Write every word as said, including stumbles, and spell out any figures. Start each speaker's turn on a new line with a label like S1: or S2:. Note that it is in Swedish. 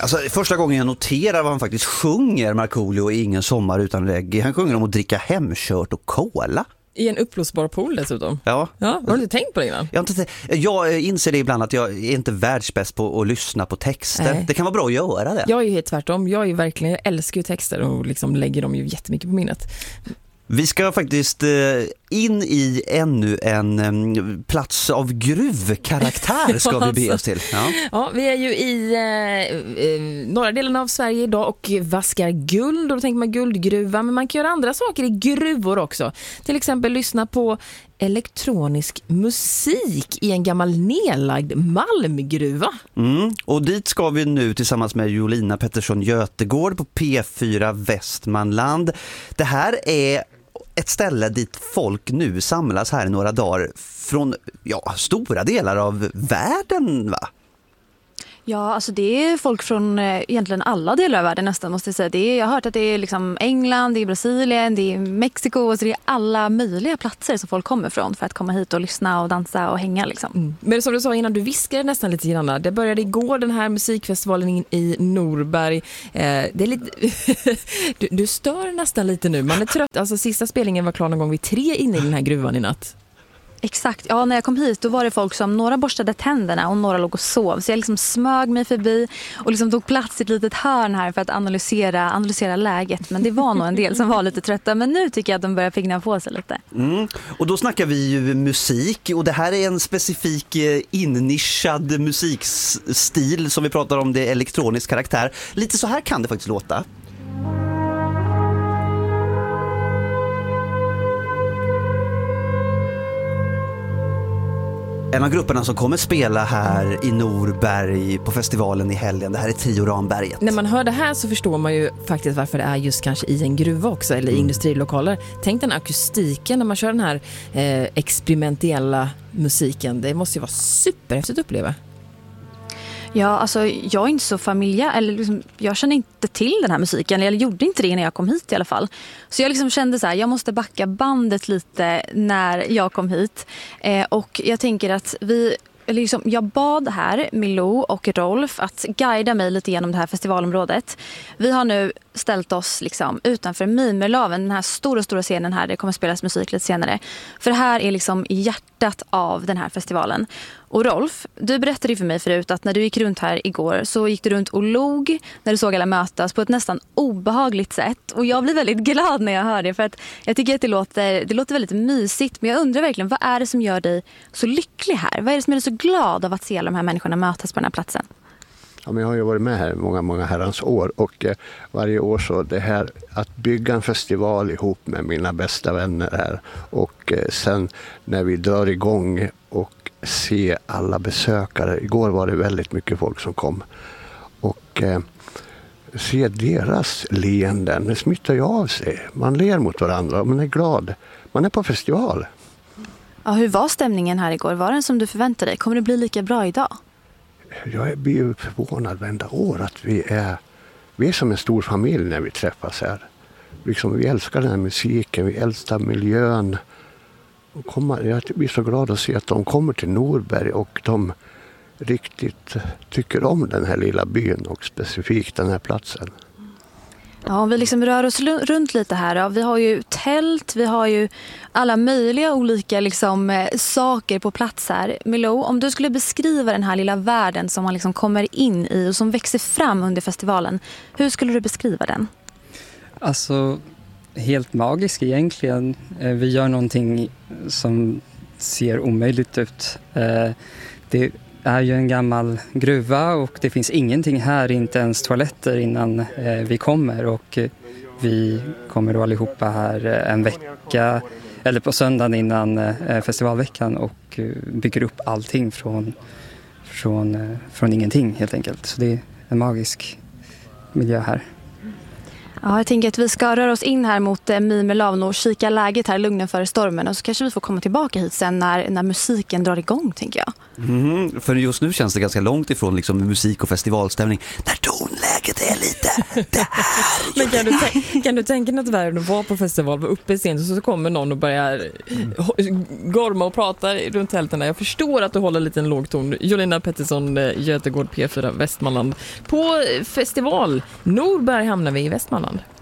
S1: Alltså, första gången jag noterar vad han faktiskt sjunger, Markoolio, i Ingen sommar utan reggae. Han sjunger om att dricka hemkört och cola.
S2: I en upplåsbar pool dessutom.
S1: Ja.
S2: Ja, har du inte tänkt på det innan?
S1: Jag, inte, jag inser det ibland att jag är inte världsbäst på att lyssna på texter.
S2: Nej.
S1: Det kan vara bra att göra det.
S2: Jag är ju helt tvärtom. Jag är ju verkligen, jag älskar ju texter och liksom lägger dem ju jättemycket på minnet.
S1: Vi ska faktiskt in i ännu en plats av gruvkaraktär ska vi be oss till. Ja.
S2: Ja, vi är ju i eh, norra delen av Sverige idag och vaskar guld. Och då tänker man guldgruva, men man kan göra andra saker i gruvor också. Till exempel lyssna på elektronisk musik i en gammal nedlagd malmgruva.
S1: Mm, och dit ska vi nu tillsammans med Jolina Pettersson Götegård på P fyra Västmanland. Det här är ett ställe dit folk nu samlas här i några dagar från ja, stora delar av världen, va?
S3: Ja, alltså det är folk från eh, egentligen alla delar av världen nästan, måste jag säga. Det är, jag har hört att det är liksom England, det är Brasilien, det är Mexiko, alltså det är alla möjliga platser som folk kommer från för att komma hit och lyssna och dansa och hänga liksom.
S2: Mm. Men som du sa innan, du viskade nästan lite grann. Det började igår, den här musikfestivalen in i Norberg. Eh, det är lite du, du stör nästan lite nu. Man är trött. Alltså sista spelningen var klar någon gång vid tre inne i den här gruvan i natt.
S3: Exakt, ja, när jag kom hit då var det folk som några borstade tänderna och några låg och sov. Så jag liksom smög mig förbi och liksom tog plats i ett litet hörn här för att analysera, analysera läget. Men det var nog en del som var lite trötta, men nu tycker jag att de börjar pigna på sig lite.
S1: Mm. Och då snackar vi ju musik, och det här är en specifik innischad musikstil som vi pratar om, det är elektronisk karaktär. Lite så här kan det faktiskt låta. En av grupperna som kommer spela här i Norberg på festivalen i helgen, det här är Trio Ramberget.
S2: När man hör det här så förstår man ju faktiskt varför det är just kanske i en gruva också, eller i mm. industrilokaler. Tänk den akustiken när man kör den här eh, experimentella musiken. Det måste ju vara superhäftigt att uppleva.
S3: Ja, alltså jag är inte så familjär, eller liksom, jag känner inte till den här musiken, eller jag gjorde inte det när jag kom hit i alla fall. Så jag liksom kände så här, jag måste backa bandet lite när jag kom hit. Eh, och jag tänker att vi, eller liksom, jag bad här Milou och Rolf att guida mig lite genom det här festivalområdet. Vi har nu ställt oss liksom utanför Mimerlaven, den här stora, stora scenen här, det kommer spelas musik lite senare. För det här är liksom hjärtat av den här festivalen. Och Rolf, du berättade ju för mig förut att när du gick runt här igår så gick du runt och log när du såg alla mötas på ett nästan obehagligt sätt. Och jag blir väldigt glad när jag hör det, för att jag tycker att det låter, det låter väldigt mysigt. Men jag undrar verkligen, vad är det som gör dig så lycklig här? Vad är det som gör dig så glad av att se alla de här människorna mötas på den här platsen?
S4: Ja, men jag har ju varit med här många, många herrans år, och eh, varje år så det här att bygga en festival ihop med mina bästa vänner här, och eh, sen när vi drar igång och se alla besökare, igår var det väldigt mycket folk som kom, och eh, se deras leenden, det smittar ju av sig, man ler mot varandra och man är glad, man är på festival.
S3: Ja, hur var stämningen här igår? Var den som du förväntade dig? Kommer det bli lika bra idag?
S4: Jag blir ju förvånad varenda år att vi är, vi är som en stor familj när vi träffas här. Liksom, vi älskar den här musiken, vi älskar miljön. Och komma, jag blir så glad att se att de kommer till Norberg och de riktigt tycker om den här lilla byn och specifikt den här platsen.
S3: Ja, vi liksom rör oss runt lite här. Ja. Vi har ju tält, vi har ju alla möjliga olika liksom, eh, saker på plats här. Milou, om du skulle beskriva den här lilla världen som man liksom kommer in i och som växer fram under festivalen, hur skulle du beskriva den?
S5: Alltså, helt magisk egentligen. Vi gör någonting som ser omöjligt ut. Det är ju en gammal gruva och det finns ingenting här, inte ens toaletter innan vi kommer, och vi kommer då allihopa här en vecka eller på söndagen innan festivalveckan och bygger upp allting från, från, från ingenting helt enkelt. Så det är en magisk miljö här.
S3: Ja, jag tänker att vi ska röra oss in här mot Mimerlaven och kika läget här, lugnen före stormen, och så kanske vi får komma tillbaka hit sen när, när musiken drar igång, tänker jag.
S1: Mm, för just nu känns det ganska långt ifrån liksom musik och festivalstämning när tonläget läget är lite där.
S2: Men kan du, tän- kan du tänka dig att världen var på festival, var uppe i scen och så kommer någon och börjar gorma och prata runt tälterna. Jag förstår att du håller lite en låg ton. Jolina Pettersson, Göteborg P fyra Västmanland. På festival Norberg hamnar vi i Västmanland.